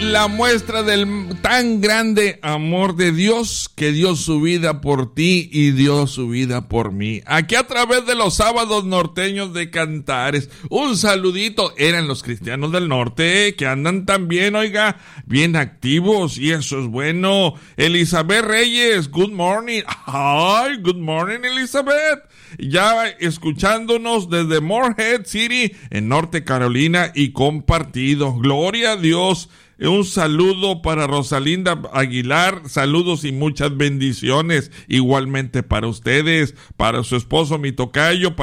la muestra del tan grande amor de Dios, que dio su vida por ti y dio su vida por mí. Aquí a través de los sábados norteños de Cantares, un saludito. Eran los cristianos del norte, que andan también, oiga, bien activos, y eso es bueno. Elizabeth Reyes, good morning. Ay, good morning, Elizabeth. Ya escuchándonos desde Morehead City, en Norte Carolina, y compartido. Gloria a Dios. Un saludo para Rosalinda Aguilar, saludos y muchas bendiciones, igualmente para ustedes, para su esposo, mi tocayo,